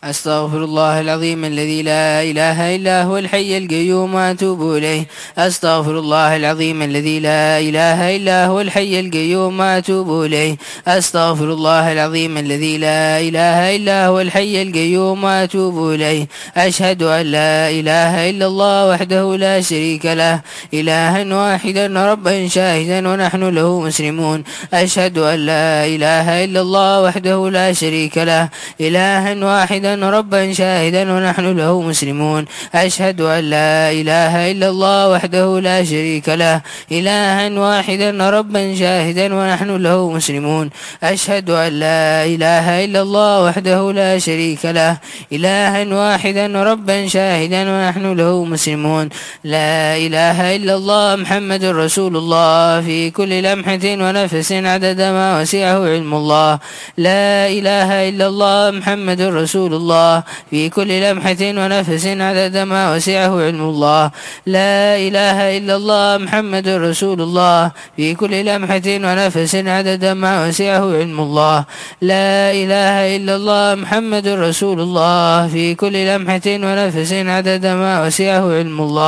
أستغفر الله العظيم الذي لا إله إلا هو الحي القيوم وأتوب إليه. أستغفر الله العظيم الذي لا إله إلا هو الحي القيوم وأتوب إليه. أستغفر الله العظيم الذي لا إله إلا هو الحي القيوم وأتوب إليه. أشهد أن لا إله إلا الله وحده لا شريك له إلها واحدا ربا شاهدا ونحن له مسلمون. أشهد أن لا إله إلا الله وحده لا شريك له إلها واحدا ربا شاهدا ونحن له مسلمون. أشهد أن لا إله إلا الله وحده لا شريك له إلها واحدا ربا شاهدا ونحن له مسلمون. أشهد أن لا إله إلا الله وحده لا شريك له إلها واحدا ربا شاهدا ونحن له مسلمون. لا إله إلا الله محمد رسول الله في كل لمحة ونفس عدد ما وسعه علم الله. لا إله إلا الله محمد رسول الله في كل لمحة ونفس عدد ما وسعه علم الله. لا إله إلا الله محمد رسول الله في كل لمحة ونفس عدد ما وسعه علم الله. لا إله إلا الله محمد رسول الله في كل لمحة ونفس عدد ما وسعه علم الله.